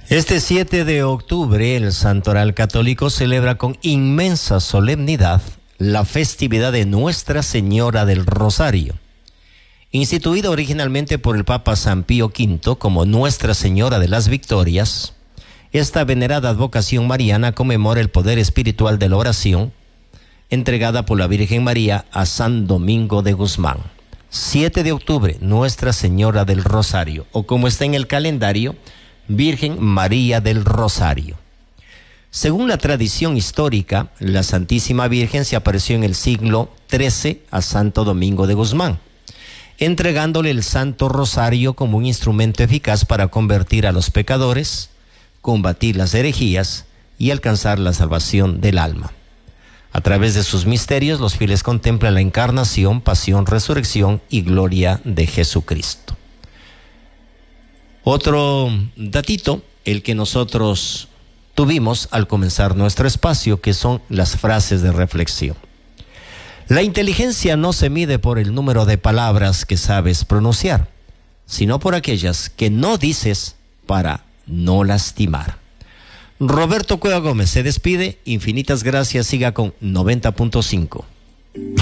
Este 7 de octubre, el Santoral Católico celebra con inmensa solemnidad la festividad de Nuestra Señora del Rosario. Instituida originalmente por el Papa San Pío V como Nuestra Señora de las Victorias, esta venerada advocación mariana conmemora el poder espiritual de la oración entregada por la Virgen María a San Domingo de Guzmán. 7 de octubre, Nuestra Señora del Rosario, o como está en el calendario, Virgen María del Rosario. Según la tradición histórica, la Santísima Virgen se apareció en el siglo XIII a Santo Domingo de Guzmán, entregándole el Santo Rosario como un instrumento eficaz para convertir a los pecadores, combatir las herejías y alcanzar la salvación del alma. A través de sus misterios, los fieles contemplan la encarnación, pasión, resurrección y gloria de Jesucristo. Otro datito, el que nosotros tuvimos al comenzar nuestro espacio, que son las frases de reflexión. La inteligencia no se mide por el número de palabras que sabes pronunciar, sino por aquellas que no dices para no lastimar. Roberto Cueva Gómez se despide. Infinitas gracias. Siga con 90.5.